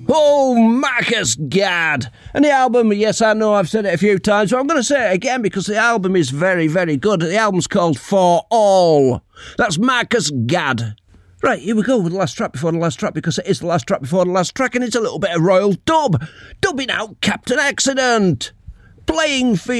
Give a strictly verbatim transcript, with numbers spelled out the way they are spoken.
Oh, Marcus Gad. And the album, yes, I know I've said it a few times, but I'm going to say it again because the album is very, very good. The album's called For All. That's Marcus Gad. Right, here we go with the last track before the last track, because it is the last track before the last track, and it's a little bit of royal dub. Dubbing out Captain Accident. Playing for